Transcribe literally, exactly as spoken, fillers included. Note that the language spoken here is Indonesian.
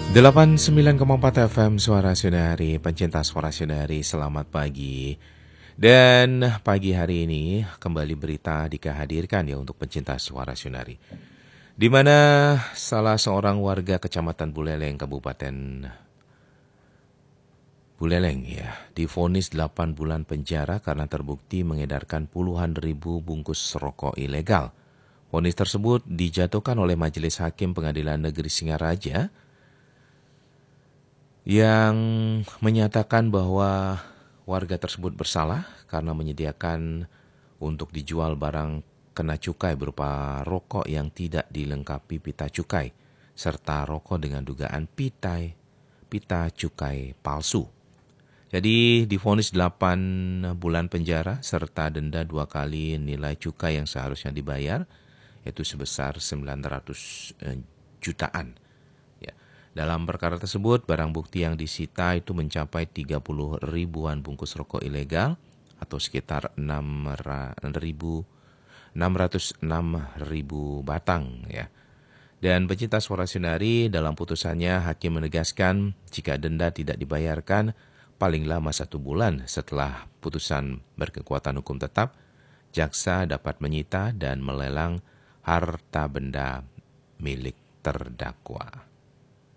delapan puluh sembilan koma empat F M Suara Sundari, pencinta Suara Sundari, selamat pagi. Dan pagi hari ini kembali berita dikehadirkan ya untuk pencinta Suara Sundari, di mana salah seorang warga Kecamatan Buleleng, Kabupaten Buleleng ya, divonis delapan bulan penjara karena terbukti mengedarkan puluhan ribu bungkus rokok ilegal. Vonis tersebut dijatuhkan oleh Majelis Hakim Pengadilan Negeri Singaraja yang menyatakan bahwa warga tersebut bersalah karena menyediakan untuk dijual barang kena cukai berupa rokok yang tidak dilengkapi pita cukai, serta rokok dengan dugaan pitai, pita cukai palsu. Jadi divonis delapan bulan penjara serta denda dua kali nilai cukai yang seharusnya dibayar, yaitu sebesar sembilan ratus jutaan. Ya. Dalam perkara tersebut, barang bukti yang disita itu mencapai tiga puluh ribuan bungkus rokok ilegal atau sekitar enam ratus enam ribu batang. Ya. Dan pencinta Suara Sundari, dalam putusannya hakim menegaskan jika denda tidak dibayarkan paling lama satu bulan setelah putusan berkekuatan hukum tetap, jaksa dapat menyita dan melelang harta benda milik terdakwa.